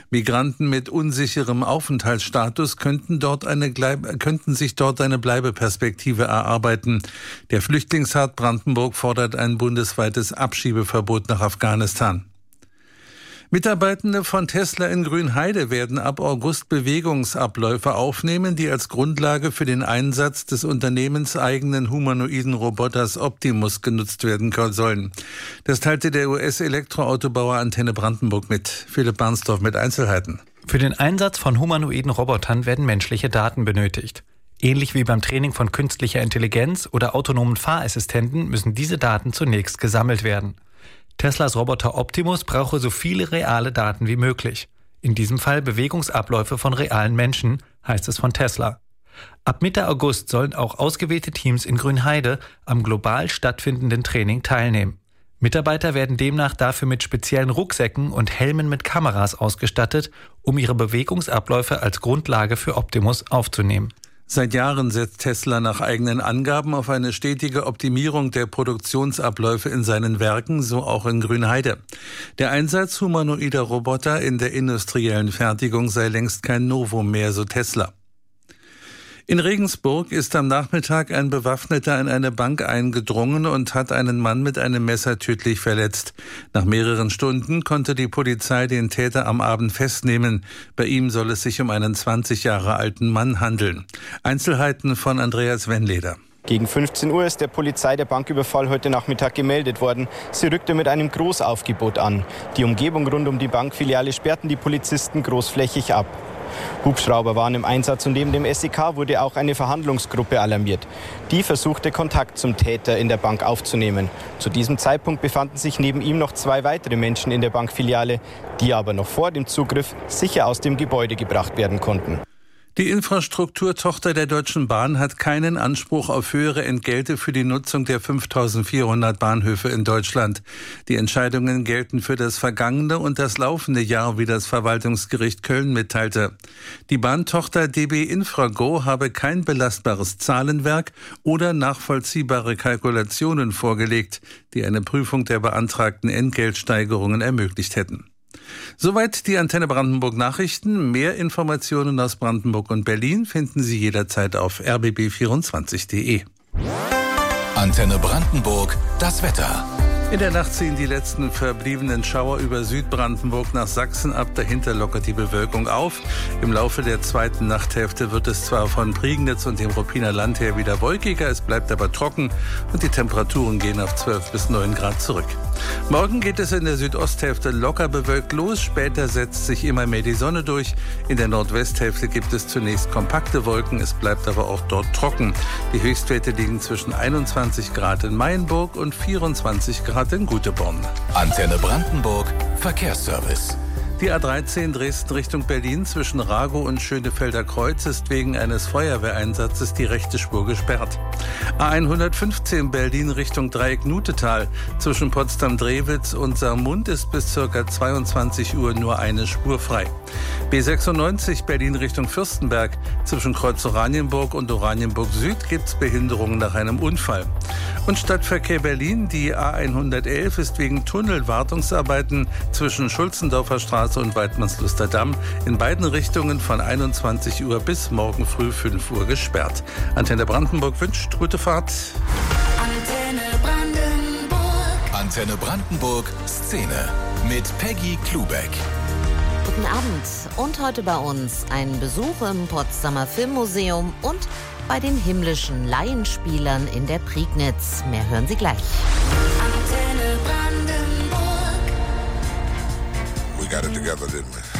Migranten mit unsicherem Aufenthaltsstatus könnten sich dort eine Bleibeperspektive erarbeiten. Der Flüchtlingsrat Brandenburg fordert ein bundesweites Abschiebeverbot nach Afghanistan. Mitarbeitende von Tesla in Grünheide werden ab August Bewegungsabläufe aufnehmen, die als Grundlage für den Einsatz des unternehmenseigenen humanoiden Roboters Optimus genutzt werden sollen. Das teilte der US-Elektroautobauer Antenne Brandenburg mit. Philipp Barnsdorf mit Einzelheiten. Für den Einsatz von humanoiden Robotern werden menschliche Daten benötigt. Ähnlich wie beim Training von künstlicher Intelligenz oder autonomen Fahrassistenten müssen diese Daten zunächst gesammelt werden. Teslas Roboter Optimus brauche so viele reale Daten wie möglich. In diesem Fall Bewegungsabläufe von realen Menschen, heißt es von Tesla. Ab Mitte August sollen auch ausgewählte Teams in Grünheide am global stattfindenden Training teilnehmen. Mitarbeiter werden demnach dafür mit speziellen Rucksäcken und Helmen mit Kameras ausgestattet, um ihre Bewegungsabläufe als Grundlage für Optimus aufzunehmen. Seit Jahren setzt Tesla nach eigenen Angaben auf eine stetige Optimierung der Produktionsabläufe in seinen Werken, so auch in Grünheide. Der Einsatz humanoider Roboter in der industriellen Fertigung sei längst kein Novum mehr, so Tesla. In Regensburg ist am Nachmittag ein Bewaffneter in eine Bank eingedrungen und hat einen Mann mit einem Messer tödlich verletzt. Nach mehreren Stunden konnte die Polizei den Täter am Abend festnehmen. Bei ihm soll es sich um einen 20 Jahre alten Mann handeln. Einzelheiten von Andreas Wenleder. Gegen 15 Uhr ist der Polizei der Banküberfall heute Nachmittag gemeldet worden. Sie rückte mit einem Großaufgebot an. Die Umgebung rund um die Bankfiliale sperrten die Polizisten großflächig ab. Hubschrauber waren im Einsatz und neben dem SEK wurde auch eine Verhandlungsgruppe alarmiert. Die versuchte, Kontakt zum Täter in der Bank aufzunehmen. Zu diesem Zeitpunkt befanden sich neben ihm noch 2 weitere Menschen in der Bankfiliale, die aber noch vor dem Zugriff sicher aus dem Gebäude gebracht werden konnten. Die Infrastrukturtochter der Deutschen Bahn hat keinen Anspruch auf höhere Entgelte für die Nutzung der 5.400 Bahnhöfe in Deutschland. Die Entscheidungen gelten für das vergangene und das laufende Jahr, wie das Verwaltungsgericht Köln mitteilte. Die Bahntochter DB Infrago habe kein belastbares Zahlenwerk oder nachvollziehbare Kalkulationen vorgelegt, die eine Prüfung der beantragten Entgeltsteigerungen ermöglicht hätten. Soweit die Antenne Brandenburg Nachrichten. Mehr Informationen aus Brandenburg und Berlin finden Sie jederzeit auf rbb24.de. Antenne Brandenburg, das Wetter. In der Nacht ziehen die letzten verbliebenen Schauer über Südbrandenburg nach Sachsen ab. Dahinter lockert die Bewölkung auf. Im Laufe der zweiten Nachthälfte wird es zwar von Prignitz und dem Ruppiner Land her wieder wolkiger, es bleibt aber trocken und die Temperaturen gehen auf 12 bis 9 Grad zurück. Morgen geht es in der Südosthälfte locker bewölkt los. Später setzt sich immer mehr die Sonne durch. In der Nordwesthälfte gibt es zunächst kompakte Wolken. Es bleibt aber auch dort trocken. Die Höchstwerte liegen zwischen 21 Grad in Mayenburg und 24 Grad in Guteborn. Antenne Brandenburg, Verkehrsservice. Die A13 Dresden Richtung Berlin zwischen Ragow und Schönefelder Kreuz ist wegen eines Feuerwehreinsatzes die rechte Spur gesperrt. A115 Berlin Richtung Dreieck Nutetal zwischen Potsdam-Drewitz und Saarmund ist bis ca. 22 Uhr nur eine Spur frei. B96 Berlin Richtung Fürstenberg zwischen Kreuz Oranienburg und Oranienburg Süd gibt es Behinderungen nach einem Unfall. Und Stadtverkehr Berlin, die A111 ist wegen Tunnelwartungsarbeiten zwischen Schulzendorfer Straße und Weidmannsluster Damm in beiden Richtungen von 21 Uhr bis morgen früh 5 Uhr gesperrt. Antenne Brandenburg wünscht gute Fahrt. Antenne Brandenburg. Antenne Brandenburg Szene mit Peggy Klubeck. Guten Abend und heute bei uns ein Besuch im Potsdamer Filmmuseum und bei den himmlischen Laienspielern in der Prignitz. Mehr hören Sie gleich. Antenne Brandenburg. We got it together, didn't we?